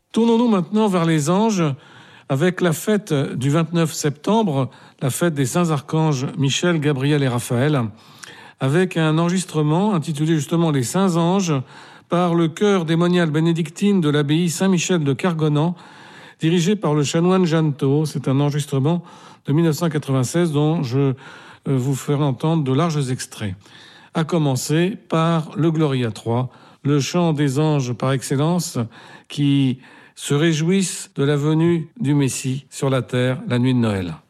Tournons-nous maintenant vers les anges avec la fête du 29 septembre, la fête des saints archanges Michel, Gabriel et Raphaël, avec un enregistrement intitulé justement Les Saints Anges par le chœur des moniales bénédictines de l'abbaye Saint-Michel de Cargonan, dirigé par le chanoine Jeannetot. C'est un enregistrement de 1996 dont je vous ferai entendre de larges extraits. À commencer par le Gloria 3, le chant des anges par excellence qui se réjouissent de la venue du Messie sur la terre la nuit de Noël.